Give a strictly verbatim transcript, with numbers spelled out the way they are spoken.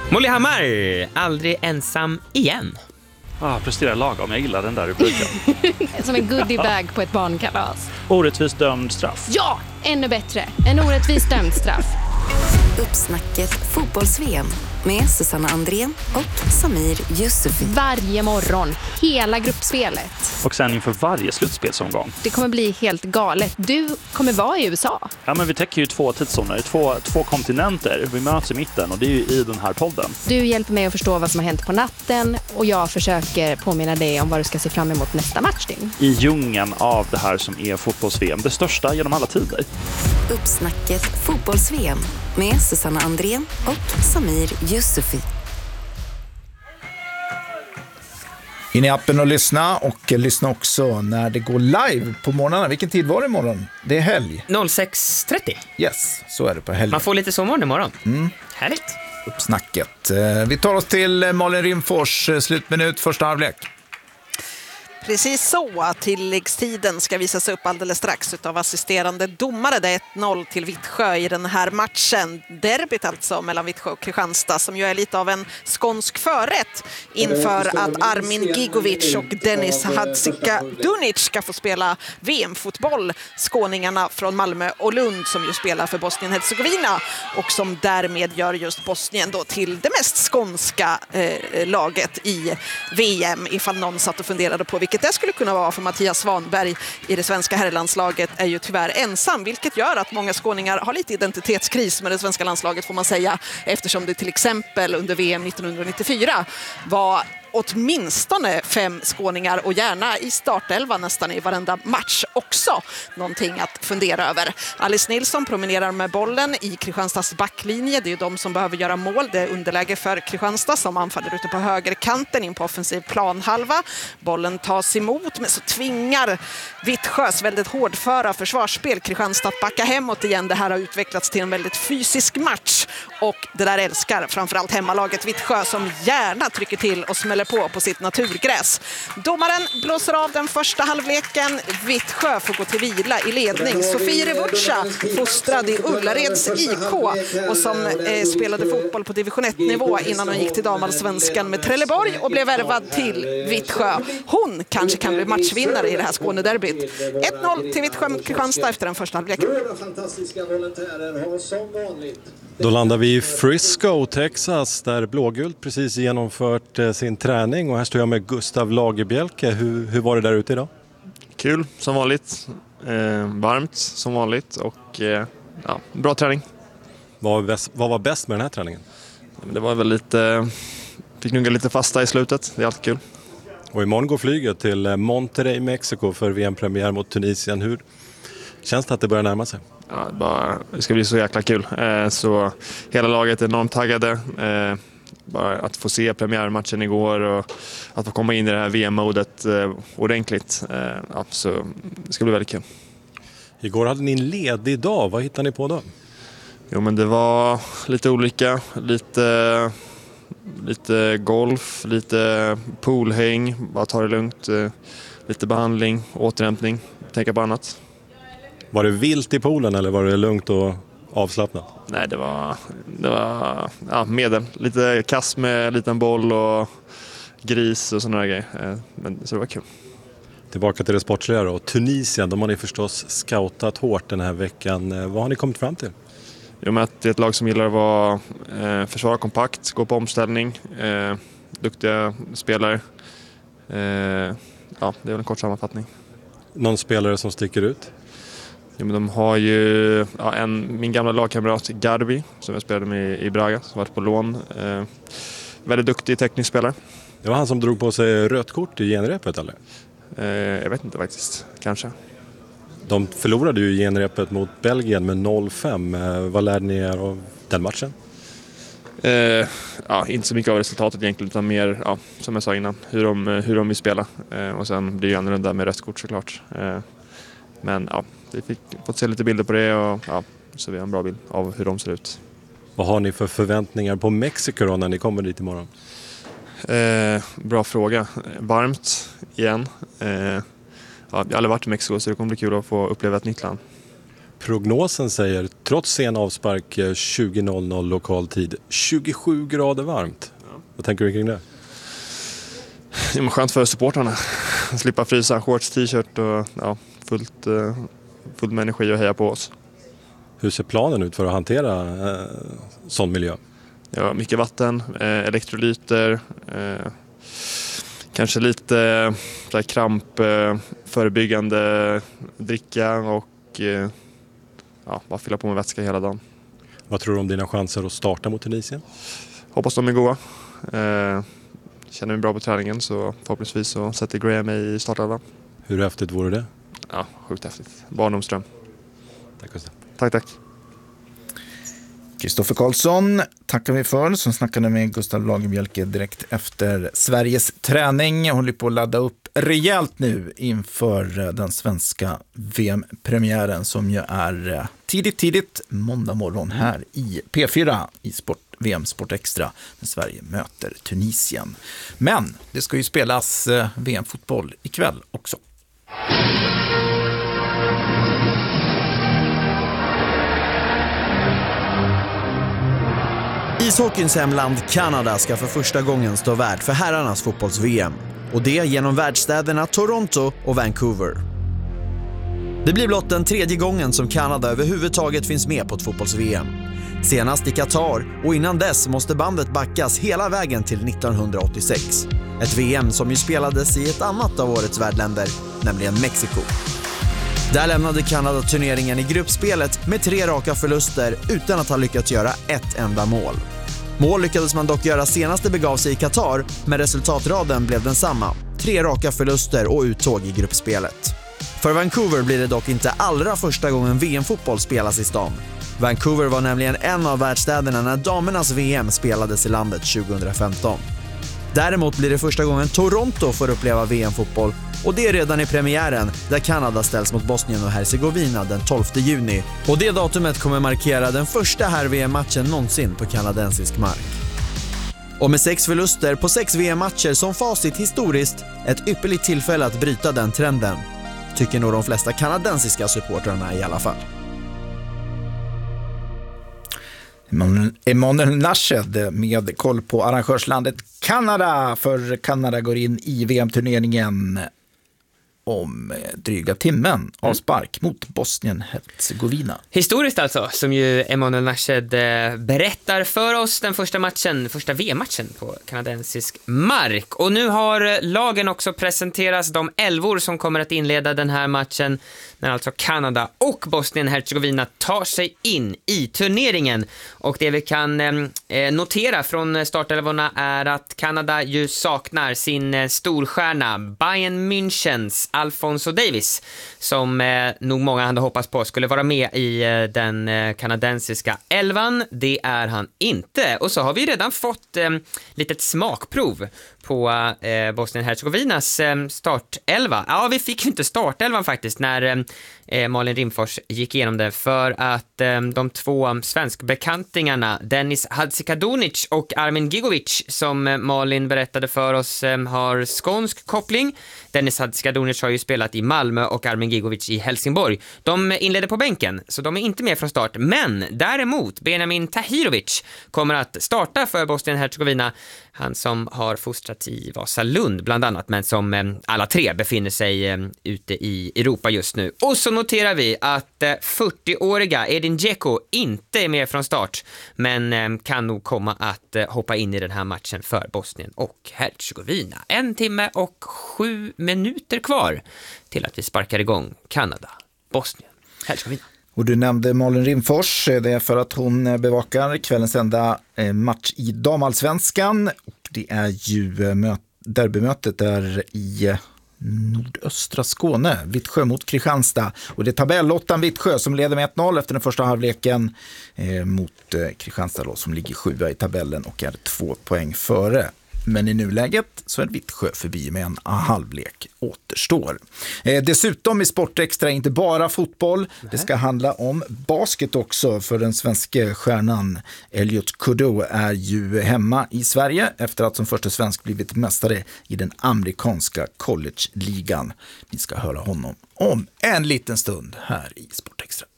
Molly Hammar, aldrig ensam igen. Ah, presterar lagom, jag gillar den där rubriken. Som en goodiebag på ett barnkalas. Orättvist dömd straff. Ja, ännu bättre. En orättvis dömd straff. Uppsnacket fotbolls-V M med Susanna Andrén och Samir Yusufi. Varje morgon, hela gruppspelet. Och sen inför varje slutspelsomgång. Det kommer bli helt galet. Du kommer vara i U S A. Ja, men vi täcker ju två tidszoner, två, två kontinenter. Vi möts i mitten och det är ju i den här podden. Du hjälper mig att förstå vad som har hänt på natten och jag försöker påminna dig om vad du ska se fram emot nästa matchning. I djungeln av det här som är fotbolls-V M, det största genom alla tider. Uppsnacket fotbolls-V M med Susanna Andrén och Samir Yusufi. In i appen och lyssna, och lyssna också när det går live på morgnarna. Vilken tid var det imorgon? Det är helg. sex trettio. Yes, så är det på helgen. Man får lite sovmorgon imorgon. Mm. Härligt. Uppsnacket. Vi tar oss till Malin Rimfors, slutminut, första halvlek. Precis så, tilläggstiden ska visas upp alldeles strax av assisterande domare. Det är ett noll till Vittsjö i den här matchen. Derbyt alltså mellan Vittsjö och Kristianstad, som ju är lite av en skånsk förrätt inför att Armin Gigovic och Dennis Hadzika Dunic ska få spela V M-fotboll. Skåningarna från Malmö och Lund som ju spelar för Bosnien-Herzegovina och som därmed gör just Bosnien då till det mest skånska eh, laget i V M, ifall någon satt och funderade på vilket det skulle kunna vara, för Mattias Svanberg i det svenska herrlandslaget är ju tyvärr ensam, vilket gör att många skåningar har lite identitetskris med det svenska landslaget, får man säga, eftersom det till exempel under V M nittonhundranittiofyra var åtminstone fem skåningar och gärna i startelva nästan i varenda match också. Någonting att fundera över. Alice Nilsson promenerar med bollen i Kristianstads backlinje. Det är ju de som behöver göra mål. Det är underläge för Kristianstad som anfaller ute på högerkanten in på offensiv planhalva. Bollen tas emot, men så tvingar Vittsjös väldigt hårdföra försvarsspel Kristianstad att backa hemåt igen. Det här har utvecklats till en väldigt fysisk match och det där älskar framförallt hemmalaget Vittsjö, som gärna trycker till och smäller på på sitt naturgräs. Domaren blåser av den första halvleken. Vittsjö får gå till vila i ledning. Sofie Revuccia, fostrad i Ullareds I K och som eh, spelade fotboll på division ett-nivå innan hon gick till damallsvenskan med Trelleborg och blev värvad till Vittsjö. Hon kanske kan bli matchvinnare i det här Skånederbyt. ett noll till Vittsjö mot Kristianstad efter den första halvleken. Då landar vi i Frisco, Texas, där blågult precis genomfört eh, sin träning. Och här står jag med Gustav Lagerbjälke. Hur, hur var det där ute idag? Kul, som vanligt. Eh, varmt, som vanligt. Och eh, ja, bra träning. Vad var, bäst, vad var bäst med den här träningen? Det var väl lite... Fick nugga lite fasta i slutet. Det är alltid kul. Och imorgon går flyget till Monterrey, Mexiko för V M-premiär mot Tunisien. Hur känns det att det börjar närma sig? Ja, bara, det ska bli så jäkla kul. Eh, så hela laget är enormt taggade. Eh, bara att få se premiärmatchen igår och att få komma in i det här V M-modet eh, ordentligt. Eh, ja, så det ska bli väldigt kul. Igår hade ni en ledig dag. Vad hittade ni på då? Jo, men det var lite olika. Lite, lite golf, lite poolhäng. Bara ta det lugnt. Eh, lite behandling, återhämtning. Tänka på annat. Var det vilt i poolen eller var det lugnt och avslappnat? Nej, det var, det var ja, medel. Lite kast med liten boll och gris och sådana grejer. Men, så det var kul. Tillbaka till det sportsliga då. Tunisien, de har ni förstås scoutat hårt den här veckan. Vad har ni kommit fram till? Jo, men att det är ett lag som gillar att vara, eh, försvara kompakt, gå på omställning. Eh, duktiga spelare. Eh, ja, det är väl en kort sammanfattning. Någon spelare som sticker ut? Ja, men de har ju ja, en, min gamla lagkamrat Garbi som jag spelade med i Braga, som varit på lån. Eh, väldigt duktig teknisk spelare. Det var han som drog på sig rött kort i genrepet, eller? Eh, jag vet inte faktiskt, kanske. De förlorade ju genrepet mot Belgien med noll fem. Eh, vad lärde ni er av den matchen? Eh, ja, inte så mycket av resultatet egentligen, utan mer, ja, som jag sa innan, hur de, hur de vill spela. Eh, och sen blir det ju annorlunda med rött kort såklart. Eh, men ja, vi fick fått se lite bilder på det och ja, så vi har en bra bild av hur de ser ut. Vad har ni för förväntningar på Mexiko då när ni kommer dit imorgon? Eh, bra fråga. Varmt igen. Eh, ja, jag har aldrig varit i Mexiko så det kommer bli kul att få uppleva ett nytt land. Prognosen säger, trots sen avspark tjugo noll noll lokal tid, tjugosju grader varmt. Ja. Vad tänker du kring det? Det är skönt för supportrarna. Slippa frysa, shorts, t-shirt och ja, fullt, fullt med energi och heja på oss. Hur ser planen ut för att hantera eh, sån miljö? Ja, mycket vatten, eh, elektrolyter, eh, kanske lite eh, så här kramp, eh, förebyggande dricka och eh, ja, bara fylla på med vätska hela dagen. Vad tror du om dina chanser att starta mot Tunisien? Hoppas de är goda. Eh, känner mig bra på träningen så förhoppningsvis så sätter Graham i startelvan. Hur häftigt vore det? Ja, sjukt häftigt. Barndomsdröm. Tack Gustav. Tack, tack. Kristoffer Karlsson tackar vi för, som snackade med Gustav Lagerbielke direkt efter Sveriges träning. Håller på att ladda upp rejält nu inför den svenska V M-premiären som ju är tidigt, tidigt måndag morgon här i P fyra i Sport, V M Sport Extra när Sverige möter Tunisien. Men det ska ju spelas V M-fotboll ikväll också. Ishockeyns hemland Kanada ska för första gången stå värd för herrarnas fotbolls-V M. Och det genom världsstäderna Toronto och Vancouver. Det blir blott den tredje gången som Kanada överhuvudtaget finns med på ett fotbolls-V M. Senast i Qatar och innan dess måste bandet backas hela vägen till nittonhundraåttiosex. Ett V M som ju spelades i ett annat av årets värdländer, nämligen Mexiko. Där lämnade Kanada turneringen i gruppspelet med tre raka förluster utan att ha lyckats göra ett enda mål. Mål lyckades man dock göra senast det begav sig i Qatar, men resultatraden blev densamma. Tre raka förluster och uttåg i gruppspelet. För Vancouver blir det dock inte allra första gången V M-fotboll spelas i stan. Vancouver var nämligen en av världsstäderna när damernas V M spelades i landet tjugohundrafemton. Däremot blir det första gången Toronto får uppleva V M-fotboll, och det är redan i premiären där Kanada ställs mot Bosnien och Hercegovina den tolfte juni. Och det datumet kommer markera den första här V M-matchen någonsin på kanadensisk mark. Och med sex förluster på sex V M-matcher som facit historiskt, ett ypperligt tillfälle att bryta den trenden. Tycker nog de flesta kanadensiska supportrarna i alla fall. Emanuel Nashed med koll på arrangörslandet Kanada, för Kanada går in i V M-turneringen om dryga timmen av spark mot Bosnien-Hercegovina. Historiskt alltså, som ju Emanuel Nashed berättar för oss, den första matchen, första V M-matchen på kanadensisk mark. Och nu har lagen också presenterats, de elvor som kommer att inleda den här matchen när alltså Kanada och Bosnien-Hercegovina tar sig in i turneringen. Och det vi kan eh, notera från startelvorna är att Kanada ju saknar sin eh, storstjärna Bayern Münchens Alphonso Davies, som eh, nog många hade hoppats på skulle vara med i eh, den eh, kanadensiska elvan. Det är han inte. Och så har vi redan fått eh, litet smakprov på eh, Bosnien-Hercegovinas eh, startelva. Ja, vi fick ju inte startelvan faktiskt när eh, Malin Rimfors gick igenom det, för att eh, de två svenskbekantingarna Dennis Hadzikadunic och Armin Gigovic, som eh, Malin berättade för oss, eh, har skånsk koppling. Dennis Hadzikadunic har ju spelat i Malmö och Armin Gigovic i Helsingborg. De inledde på bänken, så de är inte med från start. Men däremot Benjamin Tahirovic kommer att starta för Bosnien-Hercegovina. Han som har fostrat i Vasalund bland annat, men som eh, alla tre befinner sig eh, ute i Europa just nu. Och så noterar vi att eh, fyrtioåriga Edin Dzeko inte är med från start, men eh, kan nog komma att eh, hoppa in i den här matchen för Bosnien och Hercegovina. En timme och sju minuter kvar till att vi sparkar igång Kanada, Bosnien, Hercegovina. Och du nämnde Malin Rimfors, det är för att hon bevakar kvällens enda match i damallsvenskan. Och det är ju derbymötet där i nordöstra Skåne, Vittsjö mot Kristianstad. Och det är tabellåttan Vittsjö som leder med ett noll efter den första halvleken eh, mot eh, Kristianstad då, som ligger sjua i tabellen och är två poäng före. Men i nuläget så är Vittsjö förbi med en halvlek återstår. Eh, dessutom i Sportextra inte bara fotboll. Nej. Det ska handla om basket också, för den svenska stjärnan Elliot Kudo är ju hemma i Sverige efter att som första svensk blivit mästare i den amerikanska college-ligan. Vi ska höra honom om en liten stund här i Sportextra.